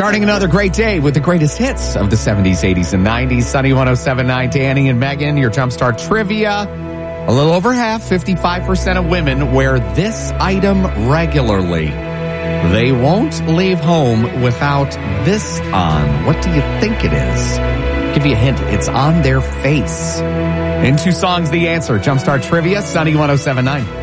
Starting another great day with the greatest hits of the 70s, 80s, and 90s. Sunny 107.9, Danny and Megan, your Jumpstart trivia. A little over half, 55% of women wear this item regularly. They won't leave home without this on. What do you think it is? Give you a hint. It's on their face. In 2 songs, the answer. Jumpstart trivia, Sunny 107.9.